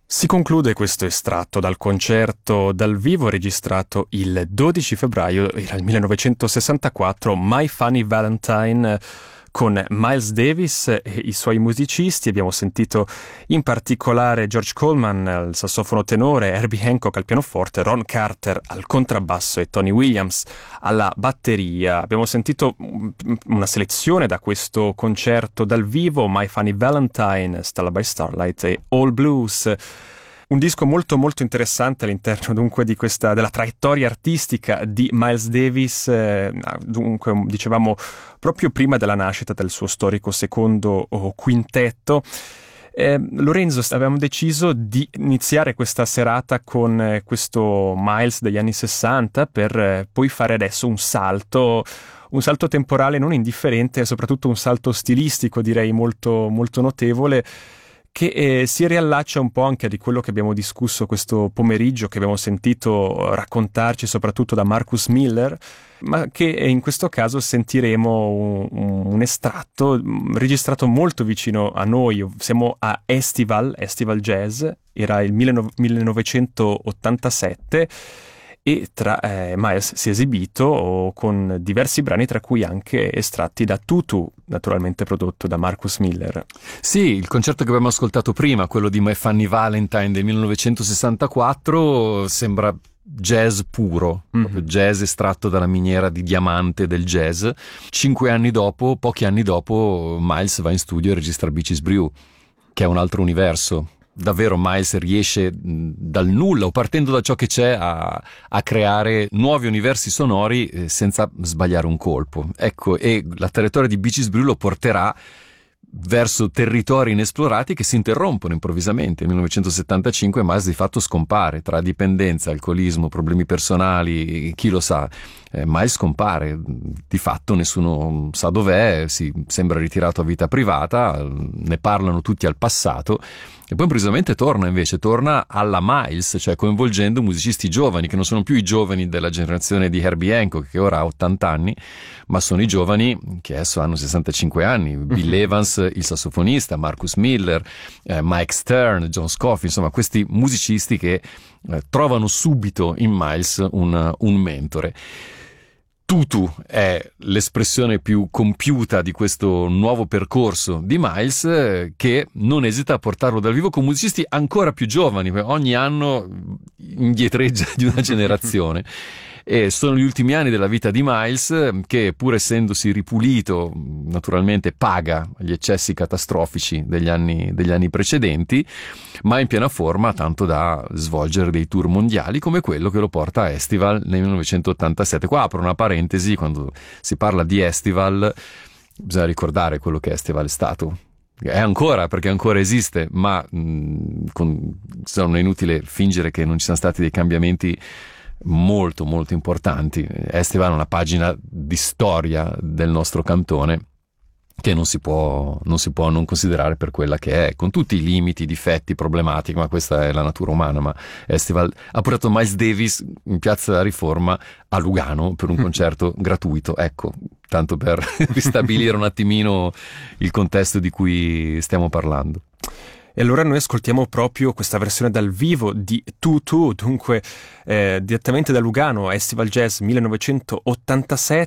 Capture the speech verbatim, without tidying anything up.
Si conclude questo estratto dal concerto dal vivo registrato il dodici febbraio, era il millenovecentosessantaquattro, My Funny Valentine, con Miles Davis e i suoi musicisti. Abbiamo sentito in particolare George Coleman al sassofono tenore, Herbie Hancock al pianoforte, Ron Carter al contrabbasso e Tony Williams alla batteria. Abbiamo sentito una selezione da questo concerto dal vivo: My Funny Valentine, Stella by Starlight e All Blues. Un disco molto molto interessante all'interno dunque di questa della traiettoria artistica di Miles Davis, eh, dunque dicevamo proprio prima della nascita del suo storico secondo oh, quintetto. Eh, Lorenzo, avevamo deciso di iniziare questa serata con eh, questo Miles degli anni sessanta per eh, poi fare adesso un salto un salto temporale non indifferente e soprattutto un salto stilistico, direi molto molto notevole, che eh, si riallaccia un po' anche di quello che abbiamo discusso questo pomeriggio, che abbiamo sentito raccontarci soprattutto da Marcus Miller, ma che in questo caso sentiremo un, un estratto registrato molto vicino a noi. Siamo a Estival, Estival Jazz, era il millenovecentottantasette, e tra eh, Miles si è esibito con diversi brani, tra cui anche estratti da Tutu, naturalmente prodotto da Marcus Miller. Sì, il concerto che abbiamo ascoltato prima, quello di My Funny Valentine del millenovecentosessantaquattro, sembra jazz puro, mm-hmm. proprio jazz estratto dalla miniera di diamante del jazz. Cinque anni dopo, pochi anni dopo, Miles va in studio e registra Beaches Brew, che è un altro universo. Davvero Miles riesce dal nulla o partendo da ciò che c'è a, a creare nuovi universi sonori eh, senza sbagliare un colpo. Ecco, e la traiettoria di Beaches Brew lo porterà verso territori inesplorati che si interrompono improvvisamente. Nel millenovecentosettantacinque Miles di fatto scompare, tra dipendenza, alcolismo, problemi personali, chi lo sa. Eh, Miles scompare, di fatto nessuno sa dov'è, si sembra ritirato a vita privata, ne parlano tutti al passato. E poi improvvisamente torna invece, torna alla Miles, cioè coinvolgendo musicisti giovani, che non sono più i giovani della generazione di Herbie Hancock, che ora ha ottanta anni, ma sono i giovani che adesso hanno sessantacinque anni. Bill Evans, il sassofonista, Marcus Miller, eh, Mike Stern, John Scofield, insomma questi musicisti che eh, trovano subito in Miles un, un mentore. Tutu è l'espressione più compiuta di questo nuovo percorso di Miles, eh, che non esita a portarlo dal vivo con musicisti ancora più giovani, ogni anno indietreggia di una generazione. E sono gli ultimi anni della vita di Miles che, pur essendosi ripulito, naturalmente paga gli eccessi catastrofici degli anni, degli anni precedenti, ma è in piena forma, tanto da svolgere dei tour mondiali come quello che lo porta a Estival nel millenovecentottantasette. Qua apro una parentesi: quando si parla di Estival bisogna ricordare quello che Estival è stato. È ancora, perché ancora esiste, ma mh, con, sono inutile fingere che non ci siano stati dei cambiamenti molto molto importanti. Estival è una pagina di storia del nostro cantone che non si può non si può non considerare per quella che è, con tutti i limiti, i difetti, problematiche, ma questa è la natura umana. Ma Estival ha portato Miles Davis in Piazza Riforma a Lugano per un concerto gratuito, ecco, tanto per ristabilire un attimino il contesto di cui stiamo parlando. E allora noi ascoltiamo proprio questa versione dal vivo di Tutu, dunque eh, direttamente da Lugano, Estival Jazz millenovecentottantasette.